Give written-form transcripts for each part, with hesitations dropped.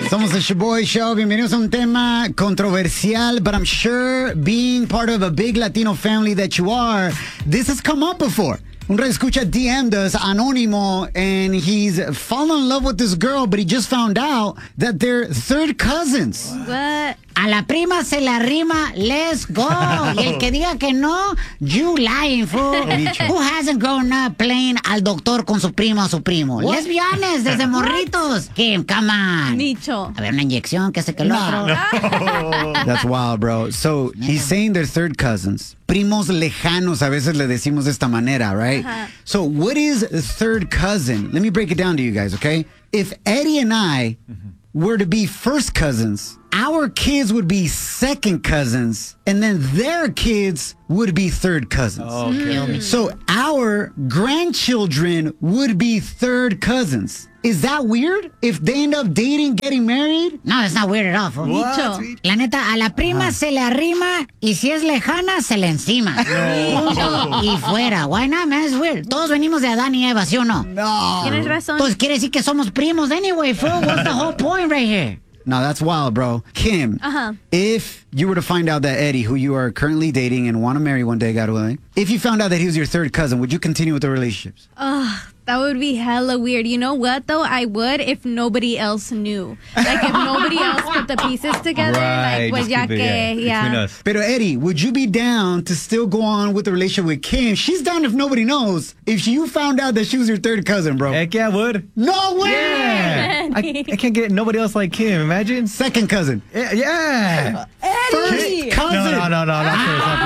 Somos el Shaboy Show. Bienvenidos a un tema controversial, but I'm sure being part of a big Latino family that you are, this has come up before. Un escucha DM'd us, Anónimo, and he's fallen in love with this girl, but he just found out that they're third cousins. What? A la prima se la rima, let's go. Y el que diga que no, you lying, fool. Who hasn't grown up playing al doctor con su prima o su primo? What? Let's be honest, desde morritos. Kim, come on. Nicho. A ver, una inyección, que sé que el otro. That's wild, bro. So he's saying they're third cousins. Primos lejanos, a veces le decimos de esta manera, right? So what is a third cousin? Let me break it down to you guys, okay? If Eddie and I were to be first cousins, our kids would be second cousins, and then their kids would be third cousins. Okay. So our grandchildren would be third cousins. Is that weird? If they end up dating, getting married? No, it's not weird at all, fool. Nicho. La neta, a la prima se le arrima y si es lejana, se le encima. Y fuera. Why not, man? It's weird. Todos venimos de Adán y Eva, ¿sí o no? No. Tienes razón. Entonces quiere decir que somos primos anyway, fool. What's the whole point right here? No, that's wild, bro. Kim, if you were to find out that Eddie, who you are currently dating and want to marry one day, God willing, if you found out that he was your third cousin, would you continue with the relationships? That would be hella weird. You know what, though? I would if nobody else knew. Like, if nobody else put the pieces together. Right. Like, pues Just ya keep it, que, between us. Pero Eddie, would you be down to still go on with the relationship with Kim? She's down if nobody knows. If you found out that she was your third cousin, bro. Heck yeah, I would. No way! Yeah. I can't get nobody else like Kim. Imagine. Second cousin. Yeah. First cousin. No, not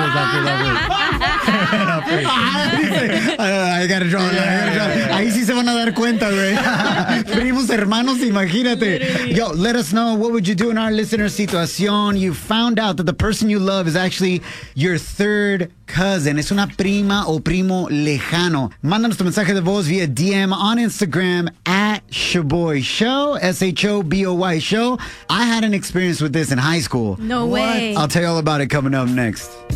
first. I gotta draw it. Ahí sí se van a dar cuenta, güey. Primos, hermanos, imagínate. Yo, let us know, what would you do in our listener situación? You found out that the person you love is actually your third cousin. Es una prima o primo lejano. Mándanos tu mensaje de voz via DM on Instagram at Shaboy Show, SHOBOY Show. I had an experience with this in high school. No way. I'll tell you all about it coming up next.